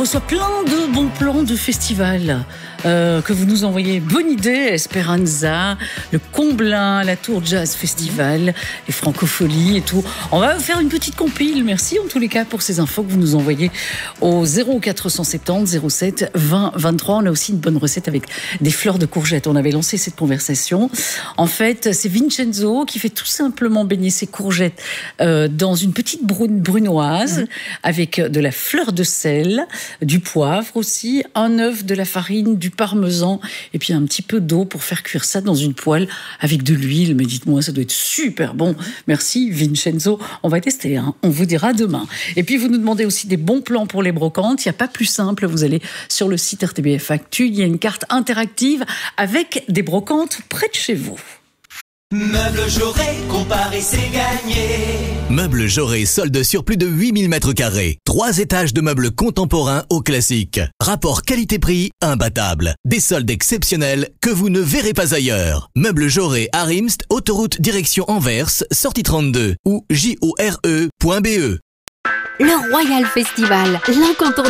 On reçoit plein de bons plans de festival que vous nous envoyez. Bonne idée, Esperanza, le Comblain, la Tour Jazz Festival, les Francopholies et tout. On va faire une petite compile. Merci en tous les cas pour ces infos que vous nous envoyez au 0470 07 20 23. On a aussi une bonne recette avec des fleurs de courgettes. On avait lancé cette conversation. En fait, c'est Vincenzo qui fait tout simplement baigner ses courgettes dans une petite brunoise avec de la fleur de sel, du poivre aussi, un œuf, de la farine, du parmesan et puis un petit peu d'eau pour faire cuire ça dans une poêle avec de l'huile. Mais dites-moi, ça doit être super bon. Merci Vincenzo. On va tester, hein. On vous dira demain. Et puis vous nous demandez aussi des bons plans pour les brocantes. Il n'y a pas plus simple. Vous allez sur le site RTBF Actu. Il y a une carte interactive avec des brocantes près de chez vous. Meubles Jaurès, comparer c'est gagné. Meubles Jaurès, solde sur plus de 8000 mètres carrés. 3 étages de meubles contemporains au classique. Rapport qualité-prix imbattable. Des soldes exceptionnels que vous ne verrez pas ailleurs. Meubles Jaurès à Rimst, autoroute direction Anvers, sortie 32 ou jore.be. Le Royal Festival, l'incontournable.